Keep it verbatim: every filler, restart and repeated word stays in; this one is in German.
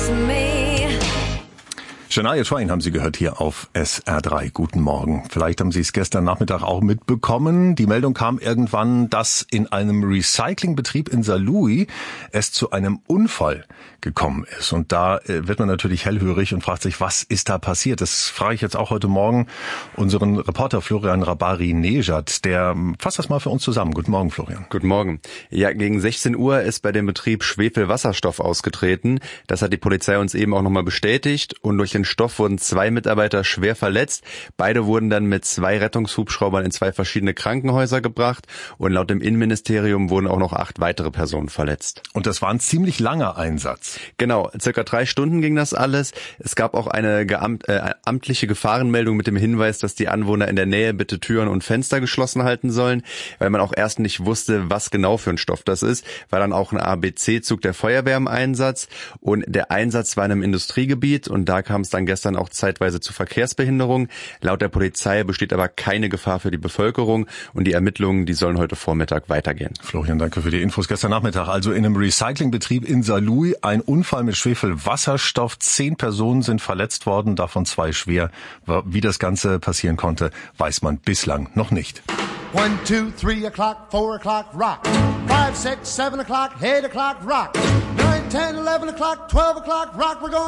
Shania Twain haben Sie gehört hier auf S R drei. Guten Morgen. Vielleicht haben Sie es gestern Nachmittag auch mitbekommen. Die Meldung kam irgendwann, dass in einem Recyclingbetrieb in Saarlouis es zu einem Unfall gekommen ist. Und da äh, wird man natürlich hellhörig und fragt sich, was ist da passiert? Das frage ich jetzt auch heute Morgen unseren Reporter Florian Rabari-Nejad. Der fasst das mal für uns zusammen. Guten Morgen, Florian. Guten Morgen. Ja, gegen sechzehn Uhr ist bei dem Betrieb Schwefelwasserstoff ausgetreten. Das hat die Polizei uns eben auch nochmal bestätigt. Und durch den Stoff wurden zwei Mitarbeiter schwer verletzt. Beide wurden dann mit zwei Rettungshubschraubern in zwei verschiedene Krankenhäuser gebracht. Und laut dem Innenministerium wurden auch noch acht weitere Personen verletzt. Und das war ein ziemlich langer Einsatz. Genau, circa drei Stunden ging das alles. Es gab auch eine geamt, äh, amtliche Gefahrenmeldung mit dem Hinweis, dass die Anwohner in der Nähe bitte Türen und Fenster geschlossen halten sollen, weil man auch erst nicht wusste, was genau für ein Stoff das ist. War dann auch ein A B C-Zug der Feuerwehr im Einsatz und der Einsatz war in einem Industriegebiet und da kam es dann gestern auch zeitweise zu Verkehrsbehinderung. Laut der Polizei besteht aber keine Gefahr für die Bevölkerung und die Ermittlungen, die sollen heute Vormittag weitergehen. Florian, danke für die Infos. Gestern Nachmittag also in einem Recyclingbetrieb in Saarlouis ein Unfall mit Schwefelwasserstoff. Zehn Personen sind verletzt worden, davon zwei schwer. Wie das Ganze passieren konnte, weiß man bislang noch nicht. One, two, three o'clock, four o'clock, rock. Five, six, seven o'clock, eight o'clock, rock. Nine, ten, eleven o'clock, twelve o'clock, rock. We're going